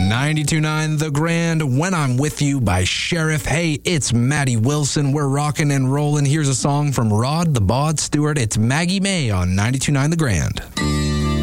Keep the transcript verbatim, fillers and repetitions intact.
ninety-two point nine The Grand, When I'm With You by Sheriff. Hey, it's Maddie Wilson. We're rocking and rolling. Here's a song from Rod the Bod Stewart. It's Maggie May on ninety-two point nine The Grand.